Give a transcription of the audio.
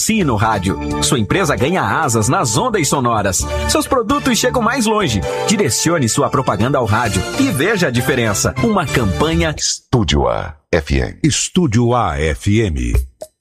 Anuncie no rádio. Sua empresa ganha asas nas ondas sonoras. Seus produtos chegam mais longe. Direcione sua propaganda ao rádio e veja a diferença. Uma campanha Estúdio A FM. Estúdio A FM.